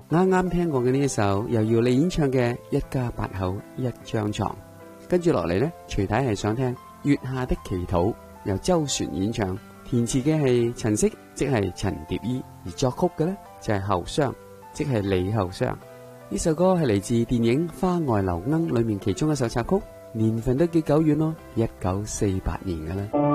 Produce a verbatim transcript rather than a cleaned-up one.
啱啱聽過嘅呢一首由姚莉演唱嘅《一家八口一張床》，跟住落嚟呢，徐太係想聽《月下的祈禱》，由周璇演唱，填詞嘅係陳色，即係陳蝶衣，而作曲嘅呢，就係後雙，即係李後雙。呢首歌係嚟自電影《花外流鶯》裏面其中一首插曲，年份都幾久遠咯，一九四八年嘅啦。